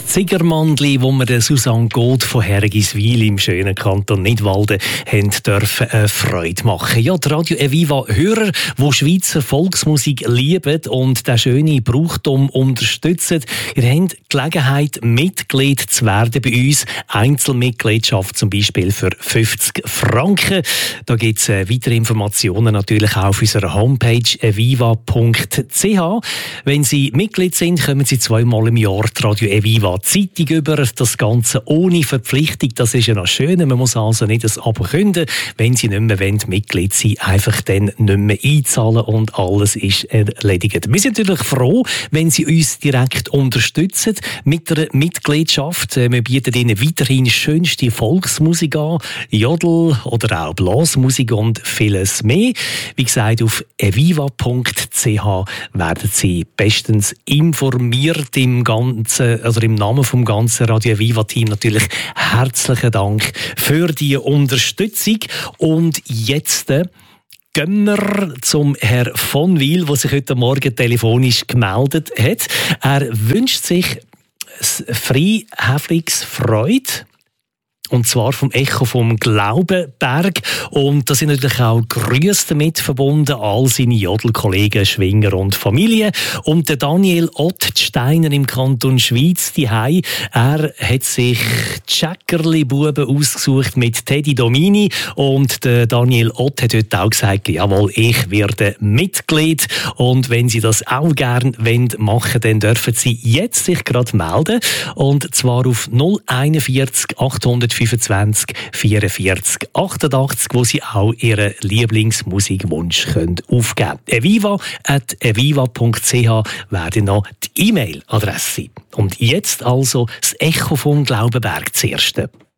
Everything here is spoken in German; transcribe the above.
Zigermandli, wo wir der Susanne Goth von Hergiswil im schönen Kanton Nidwalden haben dürfen Freude machen. Ja, die Radio Eviva-Hörer, die Schweizer Volksmusik lieben und den schönen Brauchtum unterstützen, ihr habt die Gelegenheit, Mitglied zu werden bei uns. Einzelmitgliedschaft zum Beispiel für 50 Franken. Da gibt es weitere Informationen natürlich auch auf unserer Homepage eviva.ch. Wenn Sie Mitglied sind, kommen Sie zweimal im Jahr die Radio Eviva Zeitung über. Das Ganze ohne Verpflichtung. Das ist ja noch schön. Man muss also nicht das Abo künden. Wenn Sie nicht mehr Mitglied sein wollen, einfach dann nicht mehr einzahlen und alles ist erledigt. Wir sind natürlich froh, wenn Sie uns direkt unterstützen mit der Mitgliedschaft. Wir bieten Ihnen weiterhin schönste Volksmusik an, Jodel oder auch Blasmusik und vieles mehr. Wie gesagt, auf eviva.ch werden Sie bestens informiert im Namen vom ganzen Radio Eviva-Team natürlich herzlichen Dank für die Unterstützung. Und jetzt gehen wir zum Herrn von Wil, der sich heute Morgen telefonisch gemeldet hat. Er wünscht sich Freihäflingsfreude. Und zwar vom Echo vom Glaubenberg. Und da sind natürlich auch Grüße damit verbunden, all seine Jodelkollegen, Schwinger und Familie. Und der Daniel Ottsteiner im Kanton Schwyz, er hat sich Tschäckerli-Buben ausgesucht mit Teddy Domini. Und der Daniel Ott hat heute auch gesagt, jawohl, ich werde Mitglied. Und wenn Sie das auch gerne machen wollen, dann dürfen Sie jetzt sich gerade melden. Und zwar auf 041 825 44 88, wo Sie auch Ihren Lieblingsmusikwunsch aufgeben können. eviva.eviva.ch wäre noch die E-Mail-Adresse. Und jetzt also das Echo vom Glaubenberg zuerst.